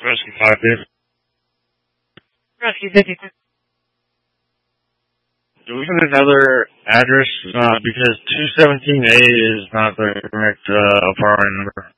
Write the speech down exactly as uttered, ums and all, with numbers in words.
Rescue five fifty. Rescue fifty-two. Do we have another address? Uh, because two seventeen A is not the correct uh, apartment number.